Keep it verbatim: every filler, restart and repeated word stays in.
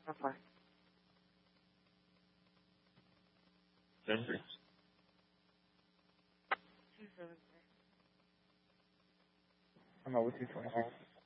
How far? Denver. Two seven. I'm not with you for a while.